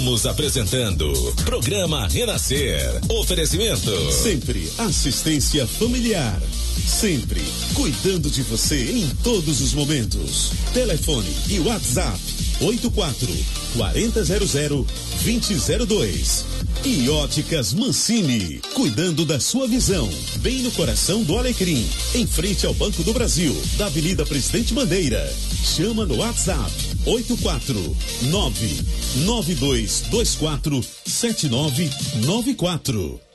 Estamos apresentando Programa Renascer. Oferecimento. Sempre assistência familiar. Sempre cuidando de você em todos os momentos. Telefone e WhatsApp 84-4000-2002. E Óticas Mancini, cuidando da sua visão, bem no coração do Alecrim, em frente ao Banco do Brasil, da Avenida Presidente Bandeira. Chama no WhatsApp 849-9224-7994.